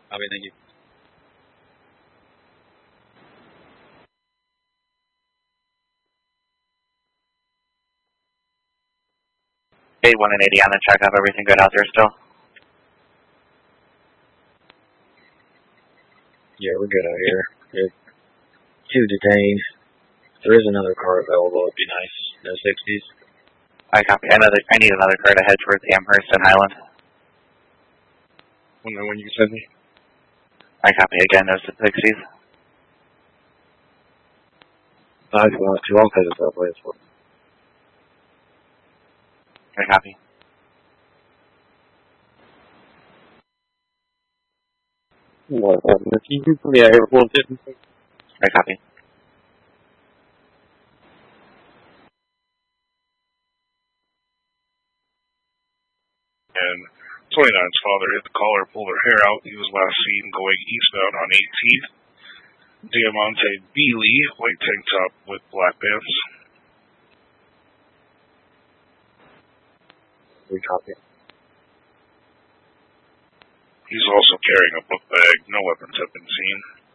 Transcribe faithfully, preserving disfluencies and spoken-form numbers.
Copy, thank you. eight one and eighty on the check up. Everything good out there still? Yeah, we're good out here. Good. Two detained. If there is another car available, it'd be nice. No sixties. I copy. Another. I need another car to head towards Amherst and Highland. When, when you send me? I copy again. No sixties. Five want to. I'll head it that way as well. I copy. What? Yeah, airport didn't. I copy. And twenty-nine's father hit the collar, pulled her hair out. He was last seen going eastbound on eighteenth. Diamante Beely, white tank top with black bands. We copy. He's also carrying a book bag. No weapons have been seen.